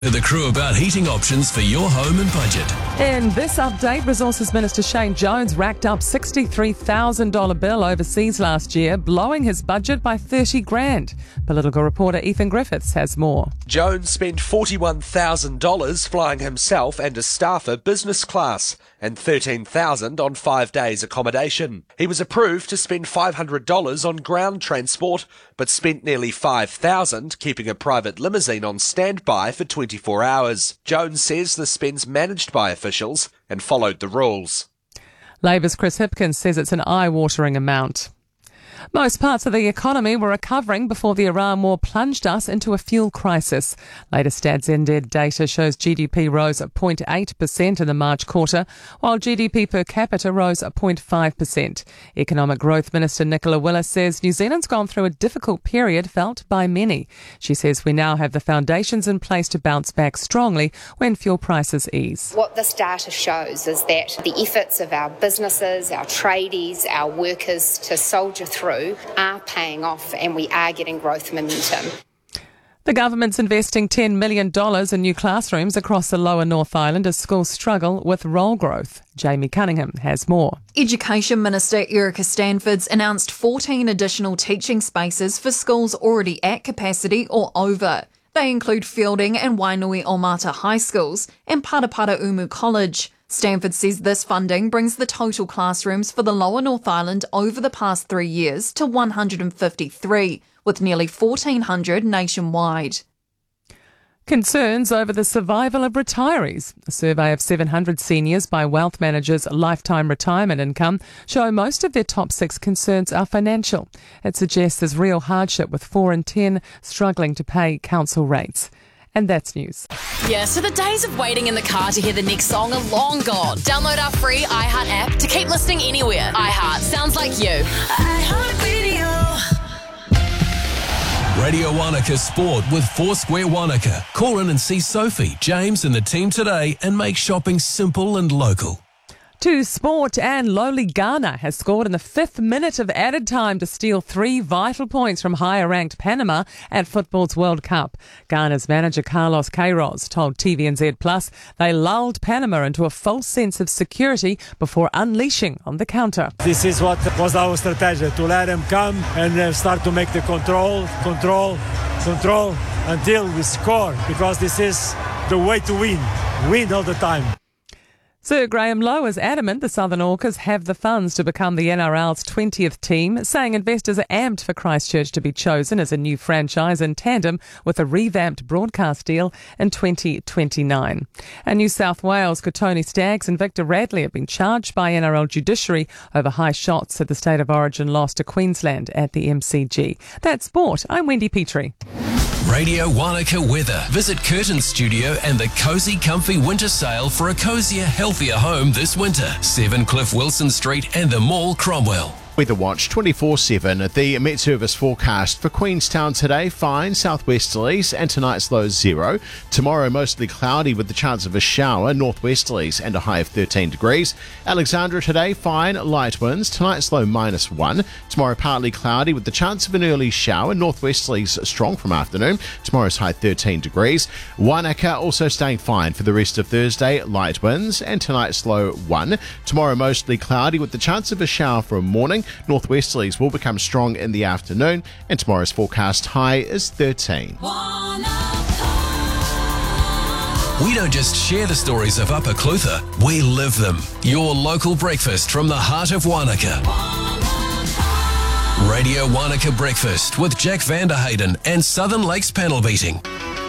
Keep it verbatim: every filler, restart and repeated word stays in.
The crew about heating options for your home and budget. In this update, Resources Minister Shane Jones racked up sixty-three thousand dollars bill overseas last year, blowing his budget by thirty grand. Political reporter Ethan Griffiths has more. Jones spent forty-one thousand dollars flying himself and a staffer business class and thirteen thousand dollars on five days accommodation. He was approved to spend five hundred dollars on ground transport, but spent nearly five thousand dollars keeping a private limousine on standby for twenty-four hours. Jones says the spend's managed by officials and followed the rules. Labour's Chris Hipkins says it's an eye-watering amount. Most parts of the economy were recovering before the Iran war plunged us into a fuel crisis. Latest Stats N Z data shows G D P rose at zero point eight percent in the March quarter, while G D P per capita rose at zero point five percent. Economic Growth Minister Nicola Willis says New Zealand's gone through a difficult period felt by many. She says we now have the foundations in place to bounce back strongly when fuel prices ease. What this data shows is that the efforts of our businesses, our tradies, our workers to soldier through are paying off and we are getting growth momentum. The government's investing ten million dollars in new classrooms across the lower North Island as schools struggle with role growth. Jamie Cunningham has more. Education Minister Erica Stanfords announced fourteen additional teaching spaces for schools already at capacity or over. They include Fielding and Wainui-Omata High Schools and Parapara Umu College. Stanford says this funding brings the total classrooms for the lower North Island over the past three years to one hundred fifty-three, with nearly fourteen hundred nationwide. Concerns over the survival of retirees. A survey of seven hundred seniors by Wealth Managers Lifetime Retirement Income show most of their top six concerns are financial. It suggests there's real hardship, with four in ten struggling to pay council rates. And that's news. Yeah, so the days of waiting in the car to hear the next song are long gone. Download our free iHeart app to keep listening anywhere. iHeart sounds like you. iHeart Radio. Radio Wanaka Sport with Foursquare Wanaka. Call in and see Sophie, James and the team today and make shopping simple and local. To sport, and Lowly Ghana has scored in the fifth minute of added time to steal three vital points from higher-ranked Panama at football's World Cup. Ghana's manager Carlos Queiroz told T V N Z Plus they lulled Panama into a false sense of security before unleashing on the counter. This is what was our strategy, to let them come and uh, start to make the control, control, control until we score, because this is the way to win, win all the time. Sir Graham Lowe is adamant the Southern Orcas have the funds to become the N R L's twentieth team, saying investors are amped for Christchurch to be chosen as a new franchise in tandem with a revamped broadcast deal in twenty twenty-nine. And New South Wales Kotoni Stags and Victor Radley have been charged by N R L judiciary over high shots at the State of Origin loss to Queensland at the M C G. That's sport. I'm Wendy Petrie. Radio Wanaka weather. Visit Curtin Studio and the Cozy Comfy Winter Sale for a cozier, healthier home this winter. seven Cliff Wilson Street and the Mall, Cromwell. Weather Watch twenty-four seven. The Met Service forecast for Queenstown today, fine southwesterlies and tonight's low zero. Tomorrow mostly cloudy with the chance of a shower, northwesterlies and a high of thirteen degrees. Alexandra today, fine, light winds. Tonight's low minus one. Tomorrow partly cloudy with the chance of an early shower, northwesterlies strong from afternoon. Tomorrow's high thirteen degrees. Wanaka also staying fine for the rest of Thursday, light winds and tonight's low one. Tomorrow mostly cloudy with the chance of a shower for a morning. Northwesterlies will become strong in the afternoon, and tomorrow's forecast high is thirteen. We don't just share the stories of Upper Clutha, we live them. Your local breakfast from the heart of Wanaka. Radio Wanaka Breakfast with Jack Vanderhayden and Southern Lakes Panel Beating.